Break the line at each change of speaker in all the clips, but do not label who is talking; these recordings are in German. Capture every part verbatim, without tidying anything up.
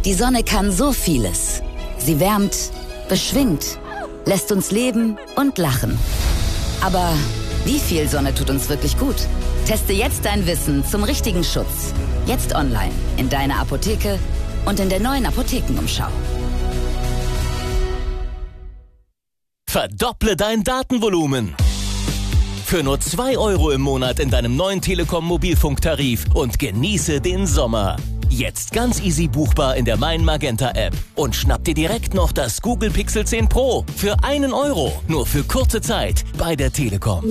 Die Sonne kann so vieles. Sie wärmt, beschwingt, lässt uns leben und lachen. Aber wie viel Sonne tut uns wirklich gut? Teste jetzt dein Wissen zum richtigen Schutz. Jetzt online, in deiner Apotheke und in der neuen Apothekenumschau.
Verdopple dein Datenvolumen. Für nur zwei Euro im Monat in deinem neuen Telekom-Mobilfunktarif und genieße den Sommer. Jetzt ganz easy buchbar in der Mein Magenta App. Und schnapp dir direkt noch das Google Pixel zehn Pro für einen Euro. Nur für kurze Zeit bei der Telekom.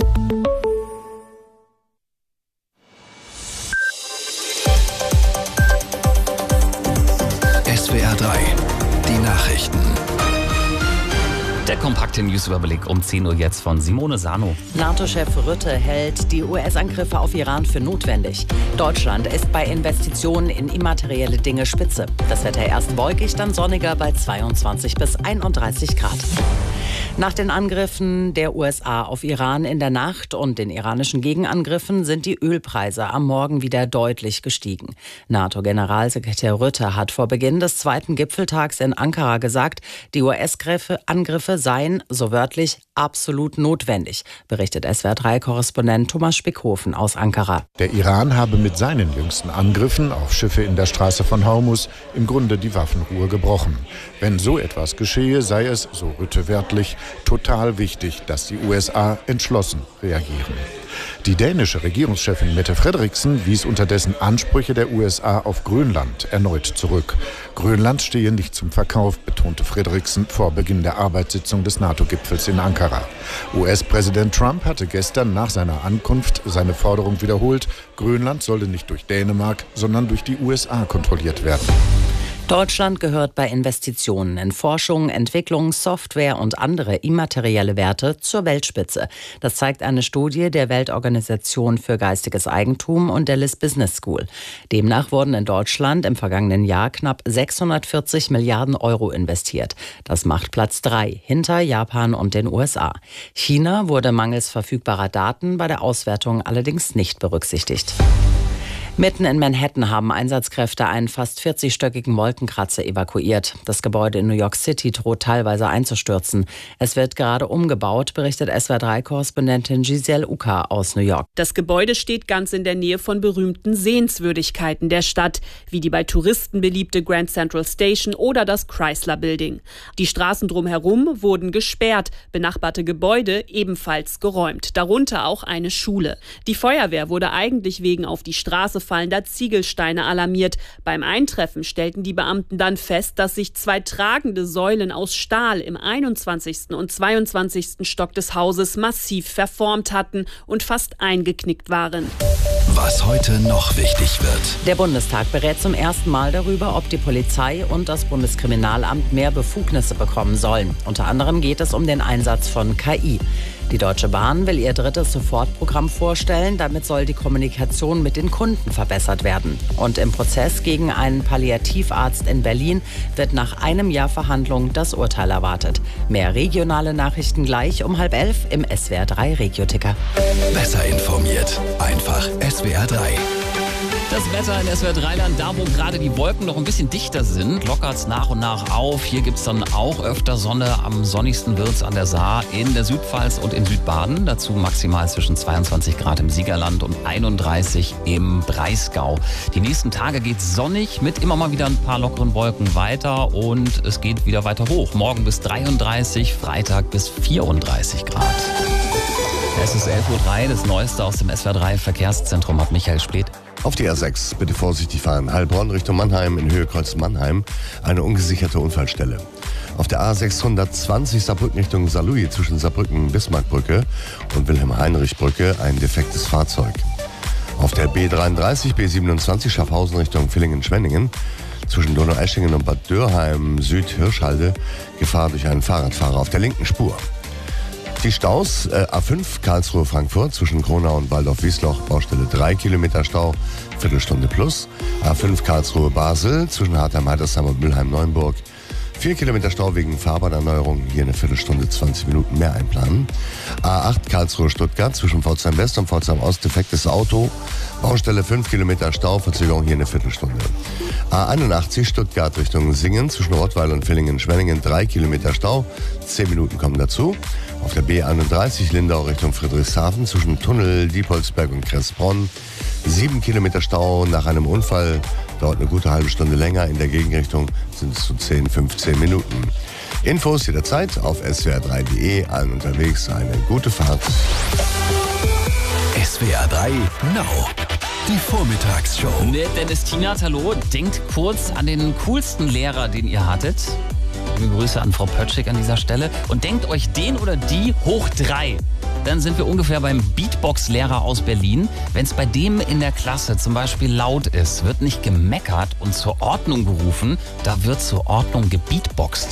S W R drei, die Nachrichten.
Der kompakte Newsüberblick um zehn Uhr jetzt von Simone Sano.
NATO-Chef Rutte hält die U S-Angriffe auf Iran für notwendig. Deutschland ist bei Investitionen in immaterielle Dinge Spitze. Das Wetter erst wolkig, dann sonniger bei zweiundzwanzig bis einunddreißig Grad. Nach den Angriffen der U S A auf Iran in der Nacht und den iranischen Gegenangriffen sind die Ölpreise am Morgen wieder deutlich gestiegen. NATO-Generalsekretär Rutte hat vor Beginn des zweiten Gipfeltags in Ankara gesagt, die U S-Angriffe seien, so wörtlich, absolut notwendig, berichtet S W R drei Korrespondent Thomas Spickhofen aus Ankara.
Der Iran habe mit seinen jüngsten Angriffen auf Schiffe in der Straße von Hormuz im Grunde die Waffenruhe gebrochen. Wenn so etwas geschehe, sei es, so Rutte wörtlich, total wichtig, dass die U S A entschlossen reagieren. Die dänische Regierungschefin Mette Frederiksen wies unterdessen Ansprüche der U S A auf Grönland erneut zurück. Grönland stehe nicht zum Verkauf, betonte Frederiksen vor Beginn der Arbeitssitzung des NATO-Gipfels in Ankara. U S-Präsident Trump hatte gestern nach seiner Ankunft seine Forderung wiederholt, Grönland solle nicht durch Dänemark, sondern durch die U S A kontrolliert werden.
Deutschland gehört bei Investitionen in Forschung, Entwicklung, Software und andere immaterielle Werte zur Weltspitze. Das zeigt eine Studie der Weltorganisation für geistiges Eigentum und der Liss Business School. Demnach wurden in Deutschland im vergangenen Jahr knapp sechshundertvierzig Milliarden Euro investiert. Das macht Platz drei hinter Japan und den U S A. China wurde mangels verfügbarer Daten bei der Auswertung allerdings nicht berücksichtigt. Mitten in Manhattan haben Einsatzkräfte einen fast vierzigstöckigen Wolkenkratzer evakuiert. Das Gebäude in New York City droht teilweise einzustürzen. Es wird gerade umgebaut, berichtet S W R drei Korrespondentin Giselle Uka aus New York.
Das Gebäude steht ganz in der Nähe von berühmten Sehenswürdigkeiten der Stadt, wie die bei Touristen beliebte Grand Central Station oder das Chrysler Building. Die Straßen drumherum wurden gesperrt, benachbarte Gebäude ebenfalls geräumt, darunter auch eine Schule. Die Feuerwehr wurde eigentlich wegen auf die Straße fallender Ziegelsteine alarmiert. Beim Eintreffen stellten die Beamten dann fest, dass sich zwei tragende Säulen aus Stahl im einundzwanzigsten und zweiundzwanzigsten Stock des Hauses massiv verformt hatten und fast eingeknickt waren.
Was heute noch wichtig wird.
Der Bundestag berät zum ersten Mal darüber, ob die Polizei und das Bundeskriminalamt mehr Befugnisse bekommen sollen. Unter anderem geht es um den Einsatz von K I. Die Deutsche Bahn will ihr drittes Sofortprogramm vorstellen. Damit soll die Kommunikation mit den Kunden verbessert werden. Und im Prozess gegen einen Palliativarzt in Berlin wird nach einem Jahr Verhandlung das Urteil erwartet. Mehr regionale Nachrichten gleich um halb elf im S W R drei Regioticker.
Besser informiert. Einfach S W R drei.
Das Wetter in S W R drei Land, da wo gerade die Wolken noch ein bisschen dichter sind, lockert es nach und nach auf. Hier gibt es dann auch öfter Sonne. Am sonnigsten wird es an der Saar in der Südpfalz und in Südbaden. Dazu maximal zwischen zweiundzwanzig Grad im Siegerland und einunddreißig im Breisgau. Die nächsten Tage geht es sonnig mit immer mal wieder ein paar lockeren Wolken weiter und es geht wieder weiter hoch. Morgen bis dreiunddreißig, Freitag bis vierunddreißig Grad. Es ist elf Uhr drei, das Neueste aus dem S W R drei Verkehrszentrum hat Michael Spleth.
Auf die A sechs bitte vorsichtig fahren. Heilbronn Richtung Mannheim in Höhe Kreuz Mannheim. Eine ungesicherte Unfallstelle. Auf der A sechshundertzwanzig Saarbrücken Richtung Saarlouis zwischen Saarbrücken-Bismarckbrücke und Wilhelm-Heinrich-Brücke ein defektes Fahrzeug. Auf der B dreiunddreißig, B siebenundzwanzig Schaffhausen Richtung Villingen-Schwenningen zwischen Donaueschingen und Bad Dürheim Süd-Hirschhalde Gefahr durch einen Fahrradfahrer auf der linken Spur. Die Staus, äh, A fünf Karlsruhe-Frankfurt zwischen Kronau und Waldorf-Wiesloch, Baustelle drei Kilometer Stau, Viertelstunde plus. A fünf Karlsruhe-Basel zwischen Hartheim-Heidersheim und Mülheim-Neuenburg, Vier Kilometer Stau wegen Fahrbahnerneuerung, hier eine Viertelstunde, zwanzig Minuten mehr einplanen. A acht Karlsruhe-Stuttgart zwischen Pforzheim West und Pforzheim Ost, defektes Auto. Baustelle fünf Kilometer Stau, Verzögerung hier eine Viertelstunde. A einundachtzig Stuttgart Richtung Singen zwischen Rottweil und Villingen-Schwenningen, drei Kilometer Stau, zehn Minuten kommen dazu. Auf der B einunddreißig Lindau Richtung Friedrichshafen zwischen Tunnel, Diepholzberg und Kressbronn, sieben Kilometer Stau nach einem Unfall, dauert eine gute halbe Stunde länger. In der Gegenrichtung sind es so zehn, fünfzehn Minuten. Infos jederzeit auf s w r drei punkt d e. Allen unterwegs eine gute Fahrt.
S W R drei Now. Die Vormittagsshow.
Ne, Dennis Tienert, hallo. Denkt kurz an den coolsten Lehrer, den ihr hattet. Liebe Grüße an Frau Pötschig an dieser Stelle. Und denkt euch den oder die hoch drei. Dann sind wir ungefähr beim Beatbox-Lehrer aus Berlin. Wenn es bei dem in der Klasse zum Beispiel laut ist, wird nicht gemeckert und zur Ordnung gerufen, da wird zur Ordnung gebeatboxt.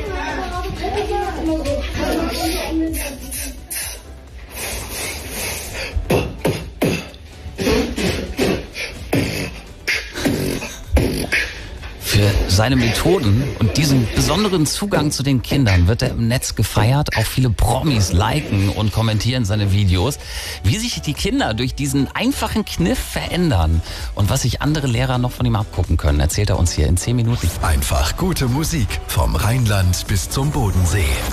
Für seine Methoden und diesen besonderen Zugang zu den Kindern wird er im Netz gefeiert. Auch viele Promis liken und kommentieren seine Videos. Wie sich die Kinder durch diesen einfachen Kniff verändern und was sich andere Lehrer noch von ihm abgucken können, erzählt er uns hier in zehn Minuten.
Einfach gute Musik vom Rheinland bis zum Bodensee.